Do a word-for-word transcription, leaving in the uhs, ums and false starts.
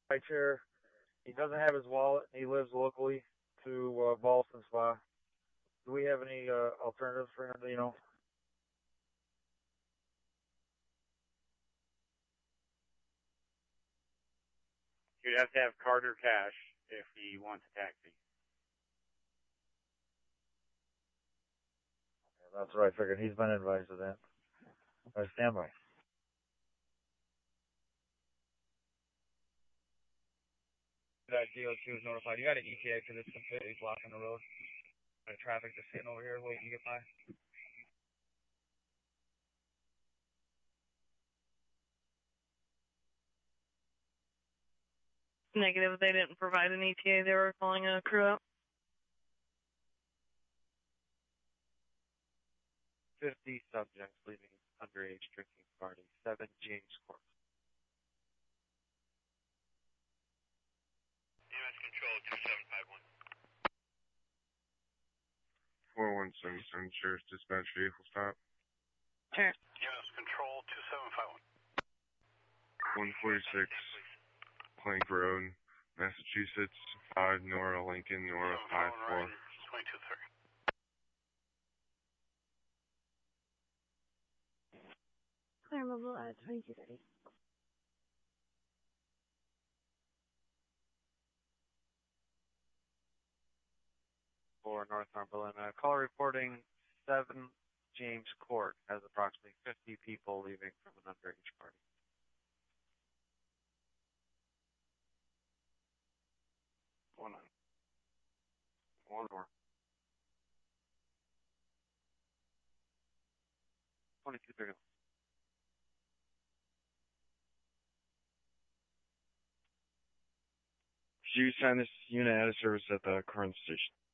Bike chair. He doesn't have his wallet. He lives locally to uh, Ballston Spa. Do we have any uh, alternatives for him? Do you know? You'd have to have card or cash if he wants a taxi. Yeah, that's what I figured. He's been advised of that. All right, stand by. That D O two is notified. You got an E T A because it's completely blocking the road. The traffic just sitting over here waiting to get by. Negative, they didn't provide an E T A. They were calling a crew out. fifty subjects leaving underage drinking party. seven James Court. E M S Control two seven five one. four one seven seven, Sheriff's Dispatch vehicle stop. Sure. E M S Control two seven five one. one forty-six Plank Road, Massachusetts, five Nora Lincoln, Nora five four. twenty-two three. Clear mobile at twenty-two thirty. For North Northumberland. Uh, call reporting seven James Court has approximately fifty people leaving from an underage party. One on. One more. twenty-two thirty. Could you sign this unit out of service at the current station?